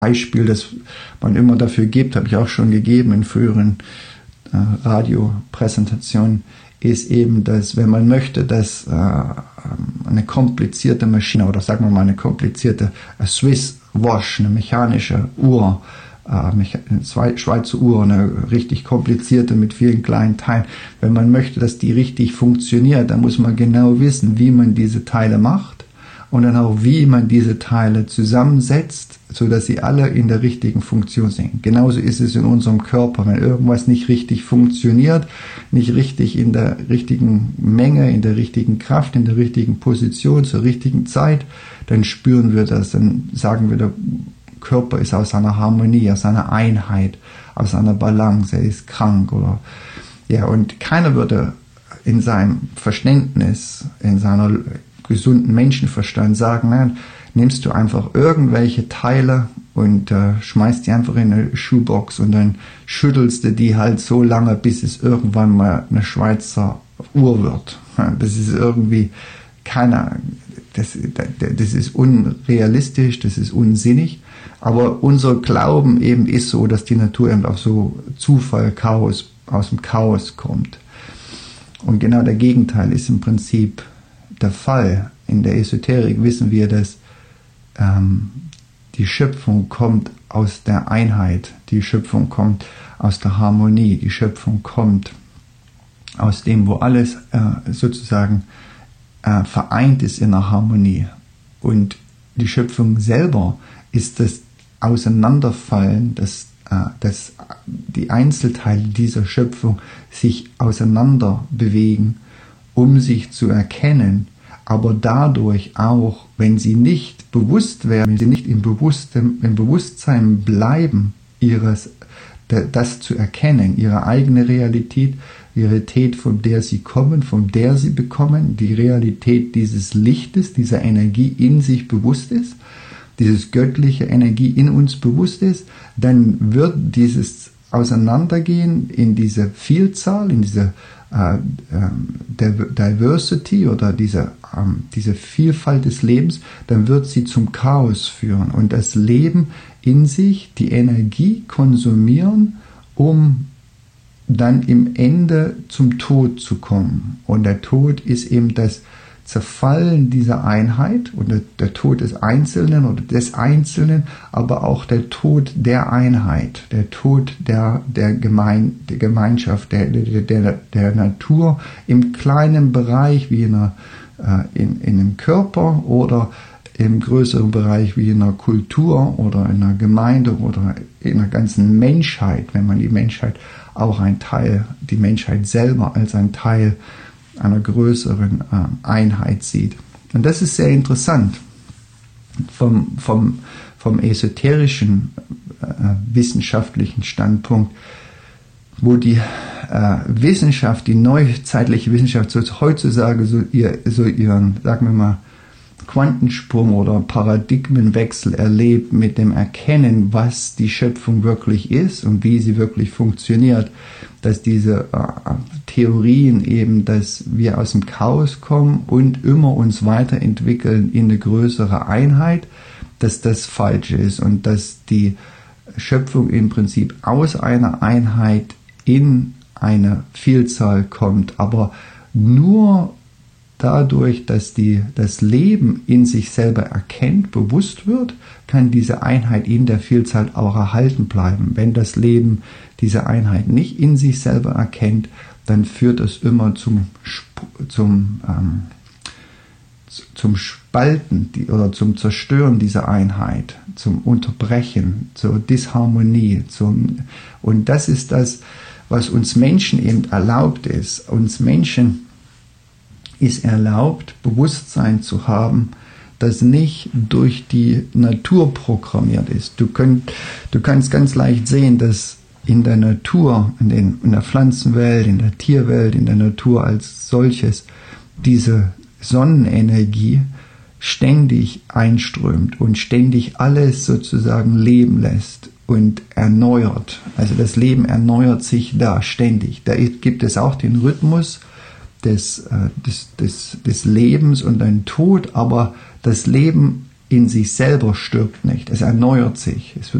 Beispiel, das man immer dafür gibt, habe ich auch schon gegeben in früheren Radiopräsentationen, ist eben, dass wenn man möchte, dass eine komplizierte Maschine oder sagen wir mal eine komplizierte Swiss Watch, eine mechanische Uhr, eine Schweizer Uhr, eine richtig komplizierte mit vielen kleinen Teilen, wenn man möchte, dass die richtig funktioniert, dann muss man genau wissen, wie man diese Teile macht und dann auch, wie man diese Teile zusammensetzt, so dass sie alle in der richtigen Funktion sind. Genauso ist es in unserem Körper. Wenn irgendwas nicht richtig funktioniert, nicht richtig in der richtigen Menge, in der richtigen Kraft, in der richtigen Position, zur richtigen Zeit, dann spüren wir das, dann sagen wir, der Körper ist aus einer Harmonie, aus einer Einheit, aus einer Balance, er ist krank oder, ja, und keiner würde in seinem Verständnis, in seiner gesunden Menschenverstand sagen, nein, nimmst du einfach irgendwelche Teile und schmeißt die einfach in eine Schuhbox und dann schüttelst du die halt so lange, bis es irgendwann mal eine Schweizer Uhr wird. Das ist irgendwie das ist unrealistisch, das ist unsinnig, aber unser Glauben eben ist so, dass die Natur eben auf so Zufall, Chaos, aus dem Chaos kommt. Und genau der Gegenteil ist im Prinzip der Fall. In der Esoterik wissen wir, dass die Schöpfung kommt aus der Einheit, die Schöpfung kommt aus der Harmonie, die Schöpfung kommt aus dem, wo alles sozusagen vereint ist in der Harmonie. Und die Schöpfung selber ist das Auseinanderfallen, dass die Einzelteile dieser Schöpfung sich auseinander bewegen, um sich zu erkennen, aber dadurch auch, wenn sie nicht bewusst werden, wenn sie nicht im Bewusstsein bleiben, das zu erkennen, ihre eigene Realität, die Realität, von der sie kommen, von der sie bekommen, die Realität dieses Lichtes, dieser Energie in sich bewusst ist, dieses göttliche Energie in uns bewusst ist, dann wird dieses Auseinandergehen in diese Vielzahl, in diese Diversity oder diese Vielfalt des Lebens, dann wird sie zum Chaos führen und das Leben in sich die Energie konsumieren, um dann im Ende zum Tod zu kommen. Und der Tod ist eben das Zerfallen dieser Einheit und der Tod des Einzelnen oder des Einzelnen, aber auch der Tod der Einheit, der Tod der Gemeinschaft, der Natur im kleinen Bereich wie in einem Körper oder im größeren Bereich wie in einer Kultur oder in einer Gemeinde oder in der ganzen Menschheit, wenn man die Menschheit auch die Menschheit selber als ein Teil einer größeren Einheit sieht. Und das ist sehr interessant vom esoterischen wissenschaftlichen Standpunkt, wo die Wissenschaft, die neuzeitliche Wissenschaft heutzutage so ihren, sagen wir mal, Quantensprung oder Paradigmenwechsel erlebt mit dem Erkennen, was die Schöpfung wirklich ist und wie sie wirklich funktioniert, dass diese Theorien eben, dass wir aus dem Chaos kommen und immer uns weiterentwickeln in eine größere Einheit, dass das falsch ist und dass die Schöpfung im Prinzip aus einer Einheit in eine Vielzahl kommt, aber nur dadurch, dass das Leben in sich selber erkennt, bewusst wird, kann diese Einheit in der Vielzahl auch erhalten bleiben. Wenn das Leben diese Einheit nicht in sich selber erkennt, dann führt es immer zum Spalten oder zum Zerstören dieser Einheit, zum Unterbrechen, zur Disharmonie. Und das ist das, was uns Menschen eben erlaubt ist. Uns Menschen ist erlaubt, Bewusstsein zu haben, das nicht durch die Natur programmiert ist. Du kannst ganz leicht sehen, dass in der Natur, in der Pflanzenwelt, in der Tierwelt, in der Natur als solches, diese Sonnenenergie ständig einströmt und ständig alles sozusagen leben lässt und erneuert. Also das Leben erneuert sich da ständig. Da gibt es auch den Rhythmus des Lebens und ein Tod, aber das Leben in sich selber stirbt nicht, es erneuert sich. Es wird